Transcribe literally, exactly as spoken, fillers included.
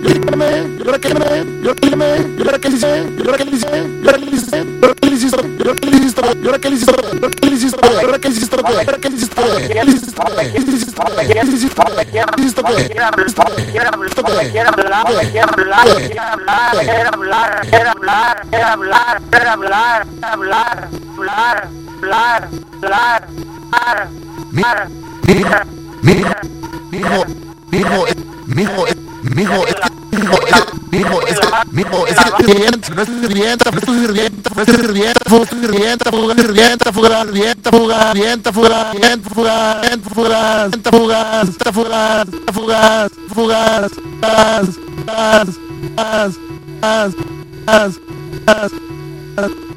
yo la quemé, yo la quemé, yo la quemé, yo la quemé, yo la quemé, yo la quemé, yo la quemé, yo la quemé, yo la quemé, yo la quemé, yo la quemé, Mijo, mijo, es que, mijo, mijo, es que, mijo, es que, sirvienta, no es sirvienta, fue sirvienta, fue sirvienta, fue sirvienta, fuga, sirvienta, fuga, sirvienta, fuga, sirvienta, fuga, sirvienta, fuga, sirvienta, fuga, sirvienta, fuga, sirvienta, fuga, fuga, fuga, gas, gas, gas, gas, gas, gas, gas.